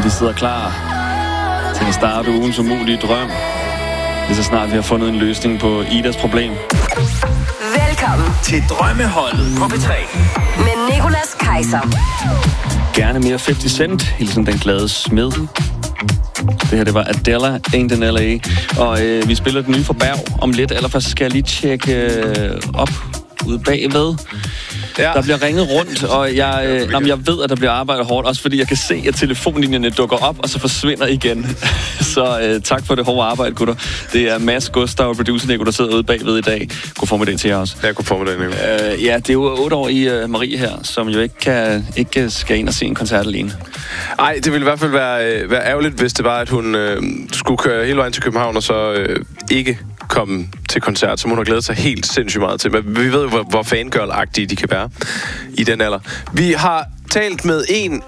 Vi sidder klar til at starte ugens umulige drøm. Lige så snart vi har fundet en løsning på Idas problem. Velkommen til Drømmeholdet på P3 med Nicolas Kaiser. Gerne mere 50 Cent, hilsen den glade smed. Det her, det var Adela, Ain't in L.A. Og vi spiller den nye for Berg om lidt. Allerførst skal jeg lige tjekke op ude bagved. Ja. Der bliver ringet rundt, og jeg ved, at der bliver arbejdet hårdt, også fordi jeg kan se, at telefonlinjerne dukker op, og så forsvinder igen. Så tak for det hårde arbejde, gutter. Det er Mads, Gustav og producer Nico, der sidder ude bagved i dag. God formiddag til jer også. Ja, god formiddag, Nico. Ja, det er jo 8-årige Marie her, som jo ikke skal ind og se en koncert alene. Nej, det ville i hvert fald være ærgerligt, hvis det var, at hun skulle køre hele vejen til København, og så ikke komme til koncert, som hun har glædet sig helt sindssygt meget til. Men vi ved jo, hvor fangirl-agtige de kan være i den alder. Vi har talt med en,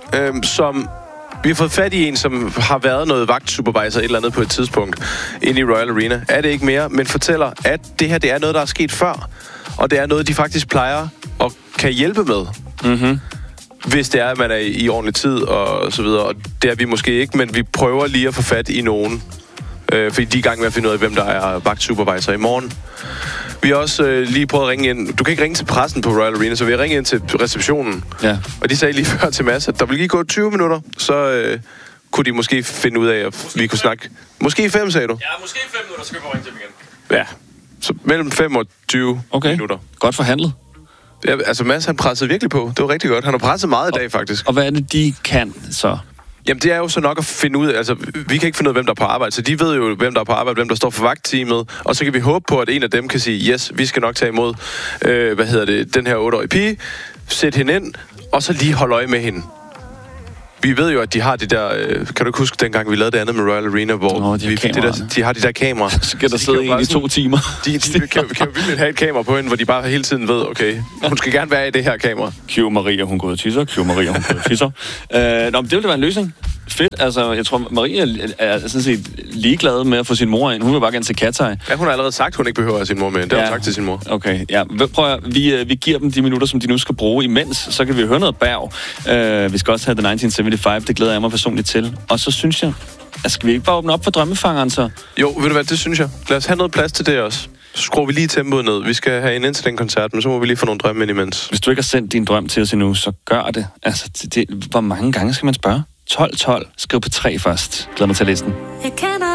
vi har fået fat i en, som har været noget vagtsupervisor et eller andet på et tidspunkt inde i Royal Arena. Er det ikke mere, men fortæller, at det her, det er noget, der er sket før. Og det er noget, de faktisk plejer og kan hjælpe med. Mhm. Hvis det er, at man er i ordentlig tid og så videre. Og det er vi måske ikke, men vi prøver lige at få fat i nogen. Fordi de er i gang med at finde ud af, hvem der er vagtsupervisor i morgen. Vi har også lige prøvet at ringe ind. Du kan ikke ringe til pressen på Royal Arena, så vi har ringet ind til receptionen. Ja. Og de sagde lige før til Mads, at der ville lige gå 20 minutter, så kunne de måske finde ud af, at vi kunne snakke. Måske 5, sagde du? Ja, måske 5 minutter, så kan vi ringe til dem igen. Ja, så mellem 5 og 20 minutter. Godt forhandlet. Ja, altså Mads, han pressede virkelig på. Det var rigtig godt. Han har presset meget i dag, faktisk. Og hvad er det, de kan så? Jamen, det er jo så nok at finde ud af, altså, vi kan ikke finde ud af, hvem der er på arbejde, så de ved jo, hvem der er på arbejde, hvem der står for vagtteamet, og så kan vi håbe på, at en af dem kan sige, yes, vi skal nok tage imod, den her 8-årige pige, sætte hende ind, og så lige holde øje med hende. Vi ved jo, at de har det der, kan du ikke huske dengang, vi lavede det andet med Royal Arena, hvor de har de der kameraer. Så skal der sidde en i 2 timer. De kan jo virkelig have et kamera på hende, hvor de bare hele tiden ved, okay, hun skal gerne være i det her kamera. Q Maria, hun går og tisser. Q Maria, hun går og tisser. Men det ville være en løsning. Fedt, altså, jeg tror, Maria er sådan set ligeglad med at få sin mor ind. Hun vil bare gerne til Kataj. Ja, hun har allerede sagt, hun ikke behøver at sin mor med ind. Det har hun sagt til sin mor. Okay, ja. Prøv at, vi giver dem de minutter, som de nu skal bruge imens. Så kan vi høre noget Berg. Vi skal også have The 1975. Det glæder jeg mig personligt til. Og så synes jeg, skal vi ikke bare åbne op for drømmefangeren så? Jo, ved du hvad, det synes jeg. Lad os have noget plads til det også. Så skruer vi lige tempoet ned. Vi skal have en ind til den koncert, men så må vi lige få nogle drømme ind imens. Hvis du ikke har sendt din drøm til os endnu, så gør det. Altså, hvor mange gange skal man spørge? 12. Skriv på 3 først. Glæder mig til at læse den.